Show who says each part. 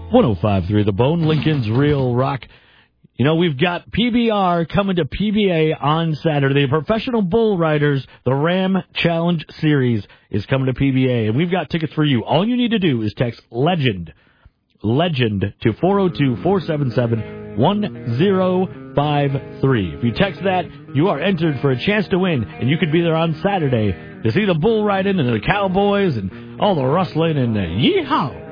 Speaker 1: 105.3 The Bone, Lincoln's Real Rock. You know, we've got PBR coming to PBA on Saturday. The Professional Bull Riders, the Ram Challenge Series is coming to PBA, and we've got tickets for you. All you need to do is text LEGEND to 402-477-1053. If you text that, you are entered for a chance to win, and you could be there on Saturday to see the bull riding and the cowboys and all the rustling and yeehaw.